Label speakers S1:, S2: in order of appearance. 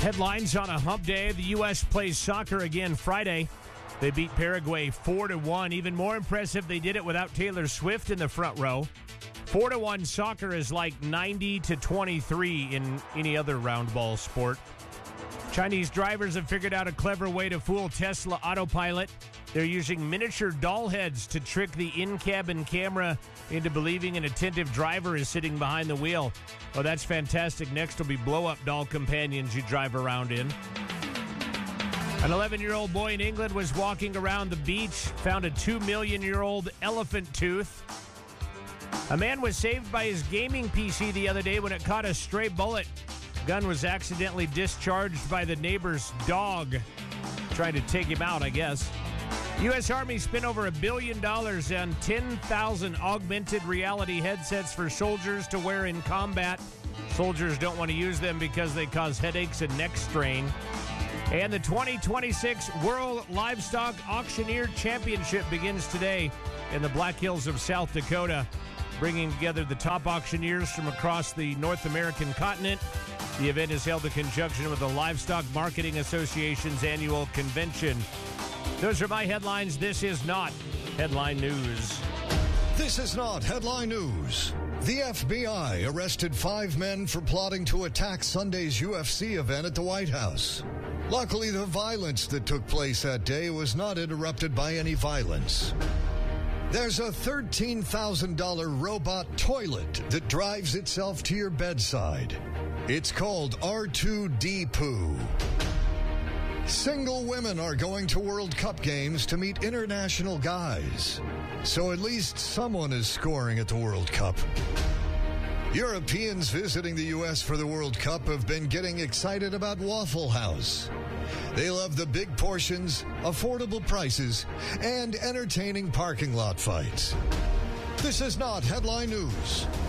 S1: Headlines on a hump day. The U.S. plays soccer again Friday. They beat Paraguay 4-1. Even more impressive, they did it without Taylor Swift in the front row. 4-1 soccer is like 90-23 in any other round ball sport. Chinese drivers have figured out a clever way to fool Tesla Autopilot. They're using miniature doll heads to trick the in-cabin camera into believing an attentive driver is sitting behind the wheel. Oh, that's fantastic. Next will be blow-up doll companions you drive around in. An 11-year-old boy in England was walking around the beach, found a 2-million-year-old elephant tooth. A man was saved by his gaming PC the other day when it caught a stray bullet. The gun was accidentally discharged by the neighbor's dog. Trying to take him out, I guess. U.S. Army spent over $1 billion on 10,000 augmented reality headsets for soldiers to wear in combat. Soldiers don't want to use them because they cause headaches and neck strain. And the 2026 World Livestock Auctioneer Championship begins today in the Black Hills of South Dakota, bringing together the top auctioneers from across the North American continent. The event is held in conjunction with the Livestock Marketing Association's annual convention. Those are my headlines. This is not Headline News.
S2: This is not Headline News. The FBI arrested 5 men for plotting to attack Sunday's UFC event at the White House. Luckily, the violence that took place that day was not interrupted by any violence. There's a $13,000 robot toilet that drives itself to your bedside. It's called R2D Poo. Single women are going to World Cup games to meet international guys. So at least someone is scoring at the World Cup. Europeans visiting the U.S. for the World Cup have been getting excited about Waffle House. They love the big portions, affordable prices, and entertaining parking lot fights. This is not Headline News.